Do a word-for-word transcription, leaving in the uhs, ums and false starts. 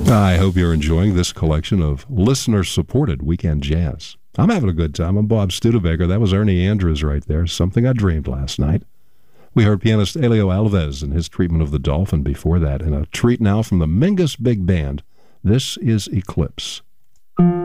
I hope you're enjoying this collection of listener-supported weekend jazz. I'm having a good time. I'm Bob Studebaker. That was Ernie Andrews right there, Something I Dreamed Last Night. We heard pianist Elio Alves and his treatment of the Dolphin before that. And a treat now from the Mingus Big Band. This is Eclipse.